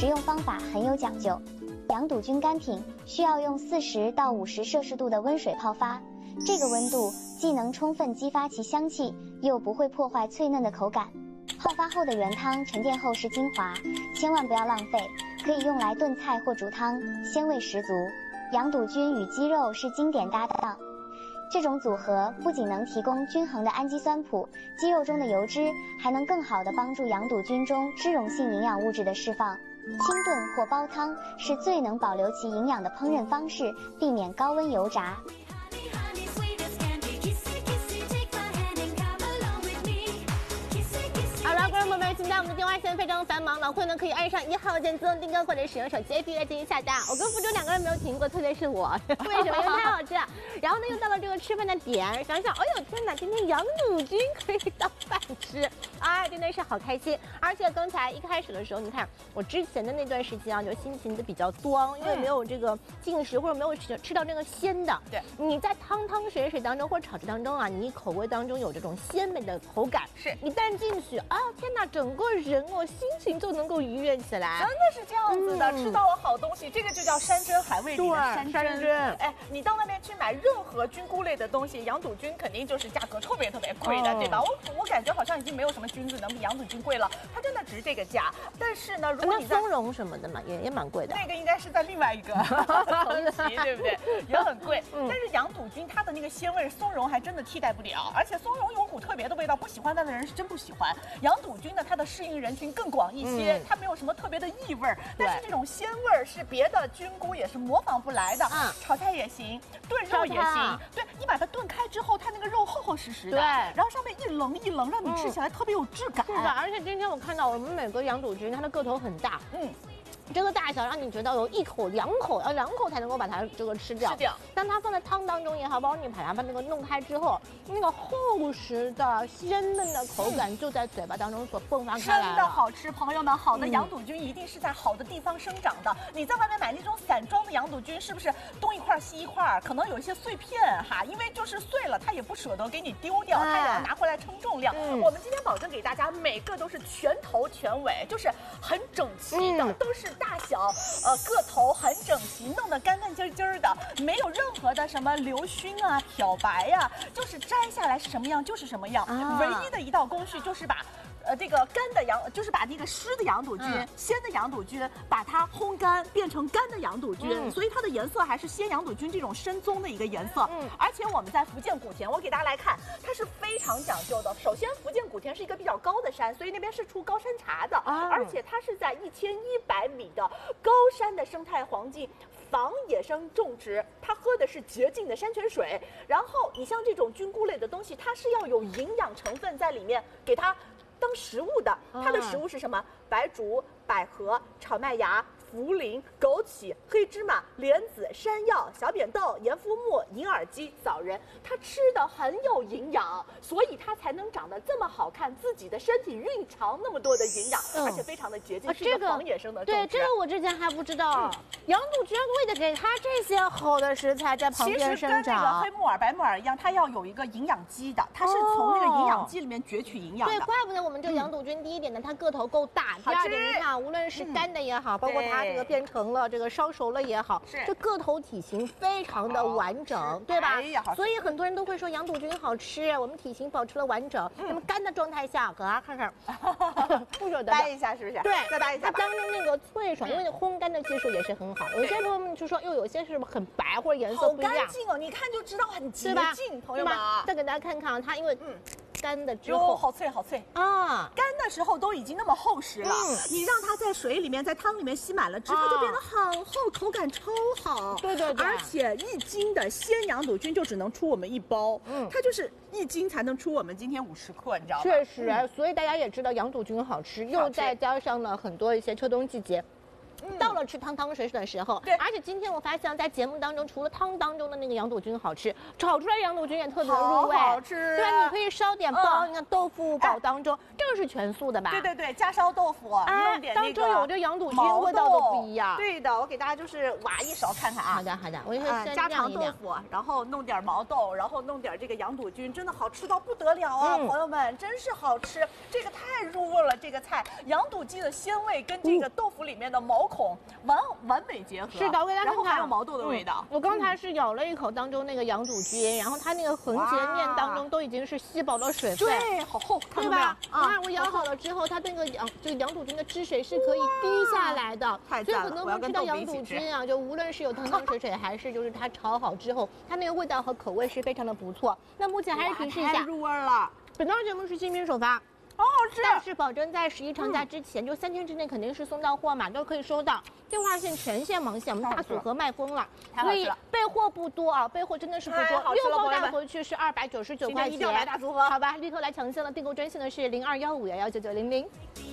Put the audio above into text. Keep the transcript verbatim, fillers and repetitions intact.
食用方法很有讲究。羊肚菌干品需要用四十到五十摄氏度的温水泡发，这个温度既能充分激发其香气，又不会破坏脆嫩的口感。泡发后的原汤沉淀后是精华，千万不要浪费，可以用来炖菜或煮汤，鲜味十足。羊肚菌与鸡肉是经典搭档。这种组合不仅能提供均衡的氨基酸谱，鸡肉中的油脂还能更好地帮助羊肚菌中脂溶性营养物质的释放。清炖或煲汤是最能保留其营养的烹饪方式，避免高温油炸。 好了，观众朋友们，现在我们的电话线非常繁忙，老会呢可以按上一号键自动订购，或者使用手机 A P P 来进行下单。我跟福州两个人没有停过，特别是我，为什么？因为太好吃了。然后呢，又到了这个吃饭的点，想想，哎呦天哪，今天羊肚菌可以当饭吃，哎，真的是好开心。而且刚才一开始的时候，你看我之前的那段时间啊，就心情的比较多，因为没有这个进食或者没有吃吃到这个鲜的。对，你在汤汤水水当中或者炒制当中啊，你口味当中有这种鲜美的口感，是一旦进去啊。天哪，整个人哦，心情就能够愉悦起来， 真的是这样子的。嗯、吃到了好东西，这个就叫山珍海味里的山珍。山珍，哎，你到那边去买任何菌菇类的东西，羊肚菌肯定就是价格特别特别贵的，哦、对吧？我我感觉好像已经没有什么菌子能比羊肚菌贵了，它真的值这个价。但是呢，如果你那松茸什么的嘛，也也蛮贵的。 那个应该是在另外一个层级，对不对？也很贵。嗯、但是羊肚菌它的那个鲜味，松茸还真的替代不了，而且松茸有股特别的味道，不喜欢它的人是真不喜欢。羊肚菌呢，它的适应人群更广一些，嗯、它没有什么特别的异味，但是这种鲜味儿是别的菌菇也是模仿不来的。嗯，炒菜也行，炖肉也行。对，你把它炖开之后，它那个肉厚厚实实的，对，然后上面一棱一棱，让你吃起来特别有质感。 是的，而且今天我看到我们每个羊肚菌，它的个头很大，嗯。这个大小让你觉得有一口两口，要两口才能够把它这个吃掉。吃掉。当它放在汤当中也好，包括你把它把那个弄开之后，那个厚实的鲜嫩的口感就在嘴巴当中所迸发开来了。 真的好吃，朋友们，好的羊肚菌一定是在好的地方生长的。嗯、你在外面买那种散装的羊肚菌，是不是东一块西一块？可能有一些碎片哈，因为就是碎了，它也不舍得给你丢掉，它也要拿回来称重量。嗯、我们今天保证给大家每个都是全头全尾，就是很整齐的，嗯、都是。大小，呃，个头很整齐，弄得干干净净的，没有任何的什么流熏啊、漂白呀、啊，就是摘下来是什么样就是什么样。啊、唯一的一道工序就是把。呃，这个干的羊就是把那个湿的羊肚菌、嗯、鲜的羊肚菌，把它烘干，变成干的羊肚菌，嗯、所以它的颜色还是鲜羊肚菌这种深棕的一个颜色。嗯，而且我们在福建古田，我给大家来看，它是非常讲究的。首先，福建古田是一个比较高的山，所以那边是出高山茶的，啊、而且它是在一千一百米的高山的生态环境。防野生种植，它喝的是洁净的山泉水。然后你像这种菌菇类的东西，它是要有营养成分在里面，给它当食物的。它的食物是什么？白术、百合、炒麦芽、茯苓、枸杞、黑芝麻、莲子、山药、小扁豆、盐肤木、银耳鸡、枣仁，它吃的很有营养，所以它才能长得这么好看，自己的身体蕴藏那么多的营养，嗯、而且非常的洁净，啊、是一个防野生的种植。 对，这个我之前还不知道。嗯、羊肚菌为了给它这些好的食材在旁边生长， 其实跟那个黑木耳、白木耳一样，它要有一个营养基的，它是从那个营养基里面攫取营养的。 对，怪不得我们这个羊肚菌，第一点呢，它个头够大，第二点你看，无论是干的也好，包括它这个变成了这个烧熟了也好，这个头体型非常的完整，对吧？所以很多人都会说羊肚菌好吃，我们体型保持了完整。那么干的状态下，给大家看看，不舍得掰一下是不是？ 对， 再掰一下。 它当中那个脆爽，因为烘干的技术也是很好。有些朋友们就说，又有些是很白或者颜色不一样， 好干净哦，你看就知道很洁净，朋友们。 再给大家看看啊，它因为嗯。干的之后好脆好脆啊！干的时候都已经那么厚实了，嗯、你让它在水里面、在汤里面吸满了汁，啊、它就变得很厚，口感超好。 对对对， 而且一斤的鲜羊肚菌就只能出我们一包，嗯，它就是一斤才能出我们今天五十克，你知道吗？ 确实，嗯、所以大家也知道羊肚菌好吃，又再加上了很多一些秋冬季节。 到了吃汤汤水水的时候。 对， 而且今天我发现，在节目当中，除了汤当中的那个羊肚菌好吃，炒出来羊肚菌也特别入味， 好吃。 对吧？你可以烧点包，你看豆腐煲当中，这个是全素的吧？ 对对对，加烧豆腐，弄点那个当中有这羊肚菌，味道都不一样。 对的，我给大家就是挖一勺看看啊。 好的好的，我就是先家常豆腐，然后弄点毛豆，然后弄点这个羊肚菌，真的好吃到不得了啊！朋友们，真是好吃，这个太入味了，这个菜羊肚鸡的鲜味跟这个豆腐里面的毛孔完完美结合。 是的，我给大家看看， 然后还有毛豆的味道。 我刚才是咬了一口当中那个羊肚菌，然后它那个横截面当中都已经是吸饱了水分， 对，好厚， 对吧？啊，我咬好了之后，它那个羊这个羊肚菌的汁水是可以滴下来的， 太所以很多人吃到羊肚菌啊，就无论是有汤汤水水，还是就是它炒好之后，它那个味道和口味是非常的不错。那目前还是提示一下， 太入味了。 本档节目是新品首发。 好好吃， 但是保证在十一长假之前，嗯、就三天之内肯定是送到货嘛，都可以收到。电话线全线忙线，我们大组合卖疯了，所以备货不多啊，备货真的是不多，六包带回去是二百九十九块钱， 一定要来大组合， 好吧，立刻来抢线了。订购专线的是零二幺五幺幺九九零零。